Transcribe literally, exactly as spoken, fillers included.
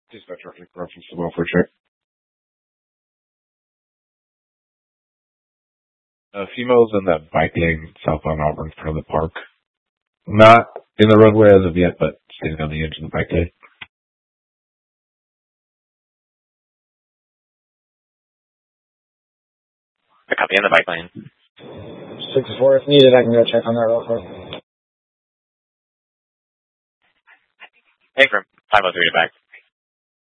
Dispatch traffic reference to welfare check. Uh, females in that bike lane southbound Auburn in front of the park. Not in the roadway as of yet, but standing on the edge of the bike lane. A copy in the bike lane. six four, if needed, I can go check on that real quick. Hey, from five oh three to back